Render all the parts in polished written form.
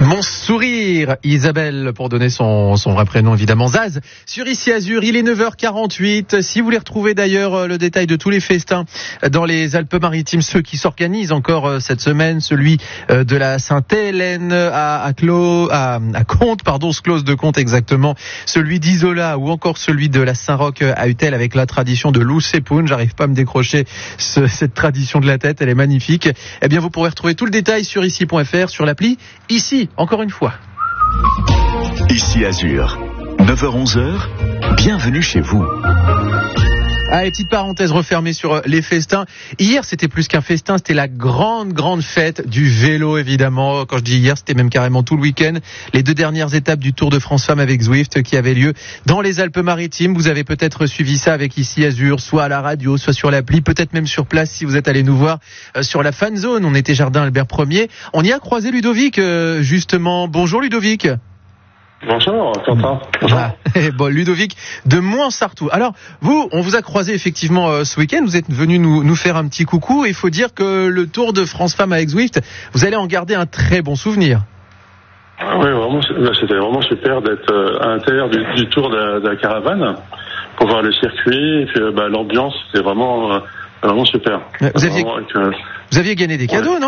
Mon sourire, Isabelle, pour donner son vrai prénom évidemment, Zaz, sur Ici Azur, il est 9h48. Si vous voulez retrouver d'ailleurs le détail de tous les festins dans les Alpes-Maritimes, ceux qui s'organisent encore cette semaine, celui de la Sainte-Hélène à Contes, Sclose de Contes exactement, celui d'Isola ou encore celui de la Saint-Roch à Utel avec la tradition de l'Oussepoun, j'arrive pas à me décrocher cette tradition de la tête, elle est magnifique. Eh bien vous pourrez retrouver tout le détail sur ici.fr, sur l'appli Ici. Encore une fois. Ici Azur, 9h-11h, bienvenue chez vous. Allez, petite parenthèse refermée sur les festins. Hier, c'était plus qu'un festin, c'était la grande fête du vélo, évidemment. Quand je dis hier, c'était même carrément tout le week-end. Les 2 dernières étapes du Tour de France Femmes avec Zwift qui avaient lieu dans les Alpes-Maritimes. Vous avez peut-être suivi ça avec Ici Azur, soit à la radio, soit sur l'appli, peut-être même sur place si vous êtes allé nous voir sur la fan zone. On était jardin Albert 1er. On y a croisé Ludovic, justement. Bonjour Ludovic. Bonjour, Quentin. Bon, Ludovic de Moinsartou. Alors, vous, on vous a croisé effectivement ce week-end. Vous êtes venu nous faire un petit coucou. Il faut dire que le Tour de France Femmes avec Zwift, vous allez en garder un très bon souvenir. Oui, vraiment, c'était vraiment super d'être à l'intérieur du Tour de la caravane pour voir le circuit. Et puis, l'ambiance, c'était vraiment super. Vous aviez gagné des cadeaux, non ?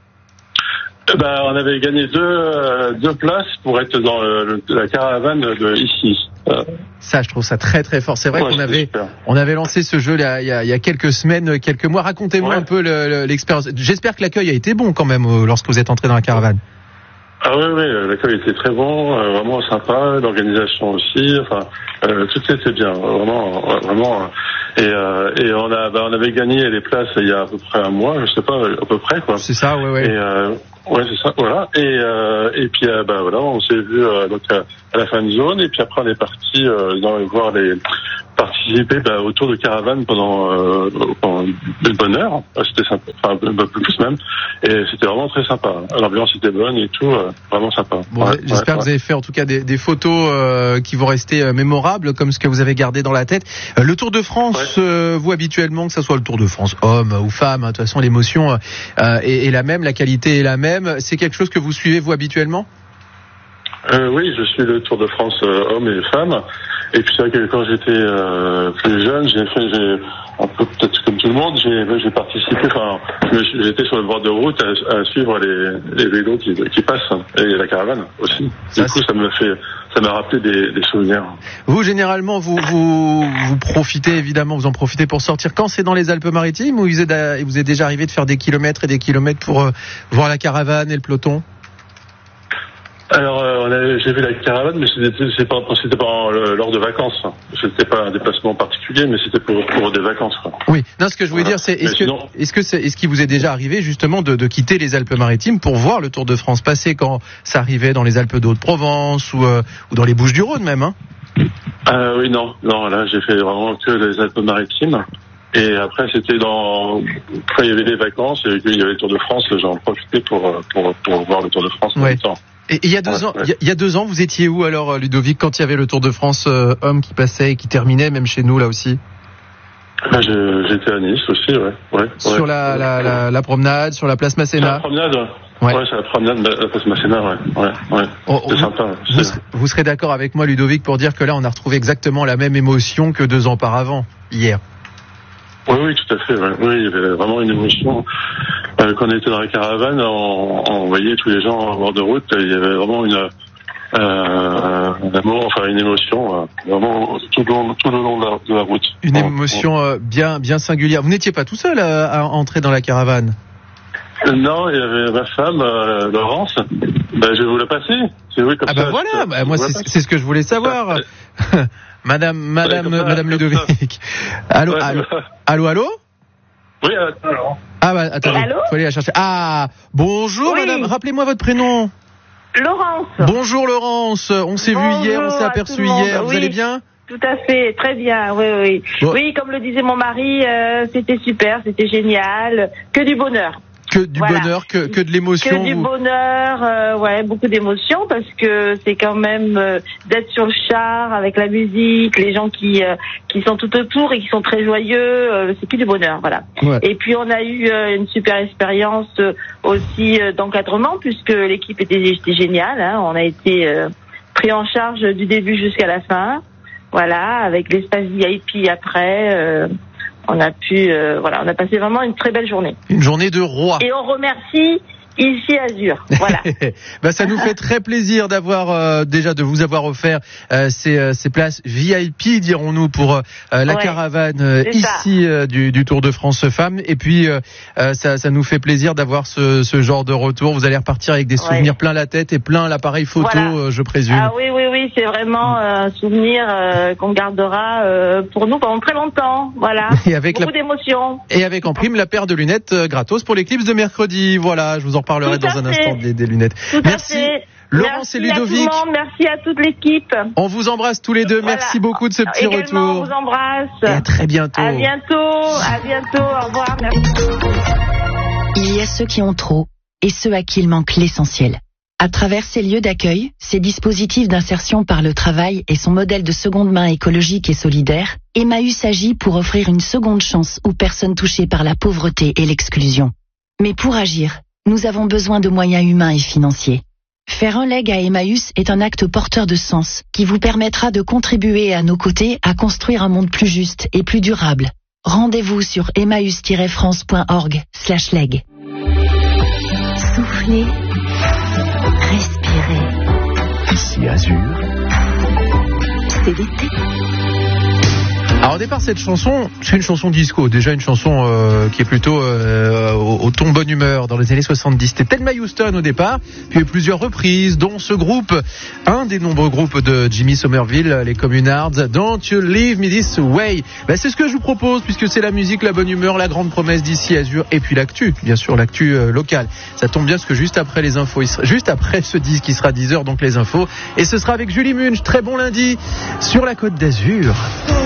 On avait gagné deux places pour être dans la caravane de ici. Ça, je trouve ça très très fort. C'est vrai qu'on avait lancé ce jeu il y a quelques semaines, quelques mois. Racontez-moi un peu l'expérience. J'espère que l'accueil a été bon quand même lorsque vous êtes entré dans la caravane. Ah oui, l'accueil était très bon, vraiment sympa, l'organisation aussi, tout était bien, vraiment. Et on avait gagné les places il y a à peu près un mois, je sais pas, à peu près quoi. C'est ça, ouais. Et c'est ça, voilà. Et puis on s'est vu donc à la fan zone et puis après on est parti voir participer au tour de caravane pendant une bonne heure. C'était sympa, un peu plus même. Et c'était vraiment très sympa. L'ambiance était bonne et tout, vraiment sympa. Bon, j'espère que vous avez fait en tout cas des photos qui vont rester mémorables, comme ce que vous avez gardé dans la tête. Le Tour de France, vous habituellement, que ça soit le Tour de France, homme ou femme, de toute façon l'émotion est la même, la qualité est la même. C'est quelque chose que vous suivez vous habituellement ? Oui, je suis le Tour de France hommes et femmes. Et puis c'est vrai que quand j'étais plus jeune, j'ai un peu peut-être comme tout le monde, j'ai participé. J'étais sur le bord de route à suivre les vélos qui passent et la caravane aussi. Du coup, ça m'a rappelé des souvenirs. Vous généralement, vous profitez évidemment, vous en profitez pour sortir quand c'est dans les Alpes-Maritimes ou vous est déjà arrivé de faire des kilomètres et des kilomètres pour voir la caravane et le peloton? Alors, j'ai vu la caravane, mais c'était pas lors de vacances. C'était pas un déplacement particulier, mais c'était pour des vacances, quoi. Oui. Non, ce que je voulais dire, c'est, est-ce qu'il vous est déjà arrivé, justement, de quitter les Alpes-Maritimes pour voir le Tour de France passer quand ça arrivait dans les Alpes d'Haute-Provence ou dans les Bouches-du-Rhône même, hein? Oui, non, là, j'ai fait vraiment que les Alpes-Maritimes. Et après, c'était quand il y avait les vacances et qu'il y avait le Tour de France, j'en profitais pour voir le Tour de France en même temps. Et il y a 2 ans, vous étiez où alors, Ludovic, quand il y avait le Tour de France homme qui passait et qui terminait, même chez nous là aussi? J'étais à Nice aussi, ouais. Sur la promenade, sur la place Masséna. Sur la promenade, ouais. Ouais, c'est la promenade, la place Masséna, ouais. C'est sympa. Vous serez d'accord avec moi, Ludovic, pour dire que là, on a retrouvé exactement la même émotion que 2 ans auparavant, hier. Oui, tout à fait. Ouais. Oui, il y avait vraiment une émotion. Quand on était dans la caravane, on voyait tous les gens en bord de route. Il y avait vraiment un amour, une émotion, vraiment tout le long de la route. Une émotion bien singulière. Vous n'étiez pas tout seul à entrer dans la caravane? Non, il y avait ma femme, Laurence. Je vais vous la passer. C'est oui comme ça. Voilà. Moi, c'est ce que je voulais savoir. Madame Ludovic. Allô? Oui, attends. Attendez, faut aller la chercher. Bonjour madame, rappelez-moi votre prénom. Laurence. Bonjour Laurence, on s'est vu hier, on s'est aperçu hier, vous allez bien? Tout à fait, très bien, oui. Bon. Oui, comme le disait mon mari, c'était super, c'était génial, que du bonheur. Que du bonheur, que de l'émotion. Que du bonheur, ouais, beaucoup d'émotions parce que c'est quand même d'être sur le char avec la musique, les gens qui sont tout autour et qui sont très joyeux, c'est que du bonheur, voilà. Ouais. Et puis on a eu une super expérience aussi d'encadrement puisque l'équipe était géniale, hein, on a été pris en charge du début jusqu'à la fin, voilà, avec l'espace VIP après. On a pu, voilà, on a passé vraiment une très belle journée. Une journée de roi. Et on remercie Ici Azur, voilà. Bah, ça nous fait très plaisir d'avoir déjà de vous avoir offert ces places VIP, dirons-nous, pour la caravane ici du Tour de France Femmes. Et puis ça nous fait plaisir d'avoir ce genre de retour. Vous allez repartir avec des souvenirs plein la tête et plein l'appareil photo, je présume. Ah oui, c'est vraiment un souvenir qu'on gardera pour nous pendant très longtemps. Voilà. Et avec beaucoup d'émotions. Et avec en prime la paire de lunettes gratos pour l'éclipse de mercredi. Voilà, je vous en parlerai dans un instant des lunettes. Merci. Laurence et Ludovic. Merci à toute l'équipe. On vous embrasse tous les deux. Voilà. Merci beaucoup de ce petit retour. On vous embrasse. Et à très bientôt. À bientôt. Au revoir. Merci. Il y a ceux qui ont trop et ceux à qui il manque l'essentiel. À travers ces lieux d'accueil, ces dispositifs d'insertion par le travail et son modèle de seconde main écologique et solidaire, Emmaüs agit pour offrir une seconde chance aux personnes touchées par la pauvreté et l'exclusion. Mais pour agir, nous avons besoin de moyens humains et financiers. Faire un leg à Emmaüs est un acte porteur de sens qui vous permettra de contribuer à nos côtés à construire un monde plus juste et plus durable. Rendez-vous sur emmaüs-france.org/leg. Soufflez, respirez. Ici Azur, c'est l'été. Alors au départ cette chanson, c'est une chanson disco, déjà une chanson qui est plutôt au ton bonne humeur dans les années 70. C'était Thelma Houston au départ, puis il y a eu plusieurs reprises, dont ce groupe, un des nombreux groupes de Jimmy Somerville, les Communards, Don't You Leave Me This Way. C'est ce que je vous propose puisque c'est la musique, la bonne humeur, la grande promesse d'ici Azur et puis l'actu, bien sûr l'actu locale. Ça tombe bien parce que juste après les infos, juste après ce disque qui sera 10h, donc les infos, et ce sera avec Julie Munch. Très bon lundi sur la Côte d'Azur.